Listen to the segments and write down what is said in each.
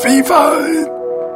FIFA!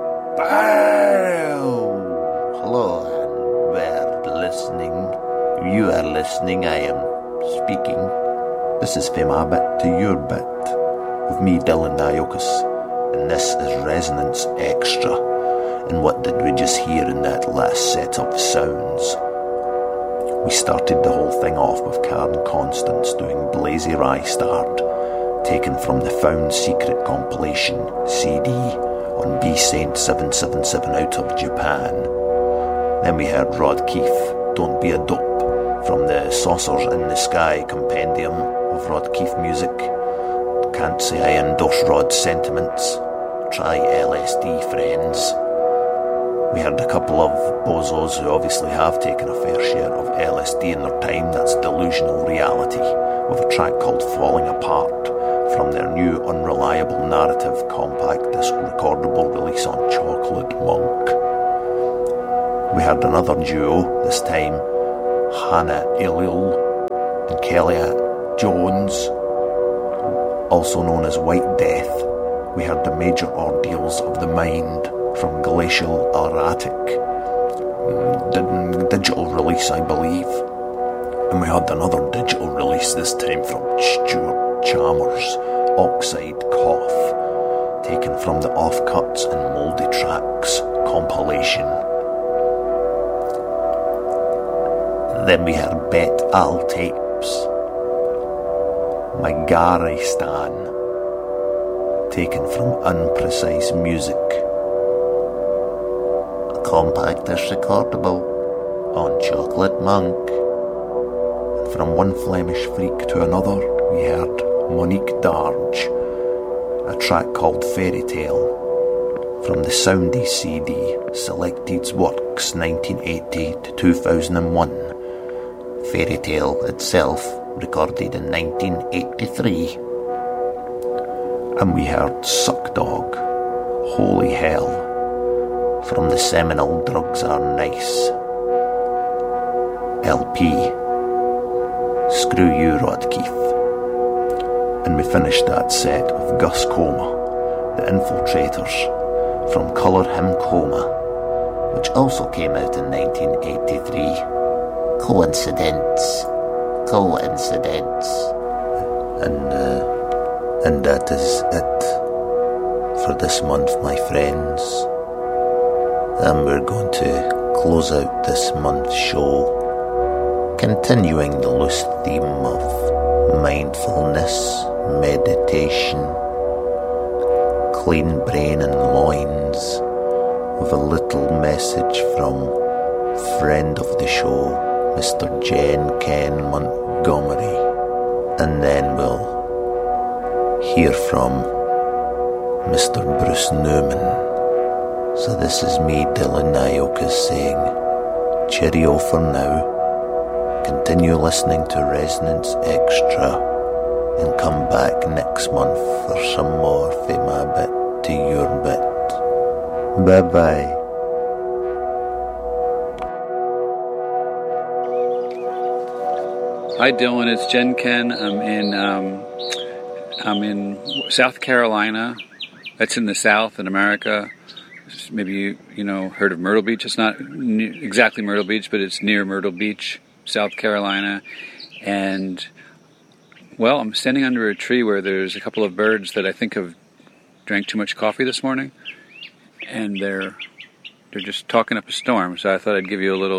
Hello, and we're listening. You are listening, I am speaking. This is From My Bit to Your Bit, with me, Dylan Nyokas, and this is Resonance Extra. And what did we just hear in that last set of sounds? We started the whole thing off with Karen Constance doing Blazy Rye Start, taken from the Found Secret compilation CD on B Saint 777 out of Japan. Then we heard Rod Keefe, Don't Be a Dope, from the Saucers in the Sky compendium of Rod Keefe music. Can't say I endorse Rod's sentiments. Try LSD, friends. We heard a couple of bozos who obviously have taken a fair share of LSD in their time. That's Delusional Reality, with a track called Falling Apart, from their new Unreliable Narrative compact disc recordable release on Chocolate Monk. We heard another duo, this time Hannah Ilil and Kelly Jones, also known as White Death. We heard The Major Ordeals of the Mind from Glacial Erratic, digital release I believe. And we had another digital release, this time from Stuart Chalmers, Oxide Cough, taken from the Offcuts and Mouldy Tracks compilation. Then we had Bet Al Tapes, Magaristan, taken from Unprecise Music, a compact disc recordable on Chocolate Monk. And from one Flemish freak to another, we heard Monique Darge, a track called Fairy Tale, from the Soundy CD, Selected Works 1980 to 2001. Fairy Tale itself recorded in 1983. And we heard Suck Dog, Holy Hell, from the seminal Drugs Are Nice LP. Screw you, Rod Keefe. And we finished that set with Gus Coma, The Infiltrators, from Colour Him Coma, which also came out in 1983. Coincidence. And that is it for this month, my friends. And we're going to close out this month's show, continuing the loose theme of mindfulness, meditation, clean brain and loins, with a little message from friend of the show, Mr. Jen Ken Montgomery. And then we'll hear from Mr. Bruce Newman. So this is me, Dylan Nyokas, saying cheerio for now. Continue listening to Resonance Extra, and come back next month for some more From My Bit to Your Bit. Bye bye. Hi Dylan, it's Jen Ken. I'm in South Carolina. That's in the South in America. Maybe you know heard of Myrtle Beach. It's not exactly Myrtle Beach, but it's near Myrtle Beach, South Carolina. And well, I'm standing under a tree where there's a couple of birds that I think have drank too much coffee this morning, and they're just talking up a storm. So I thought I'd give you a little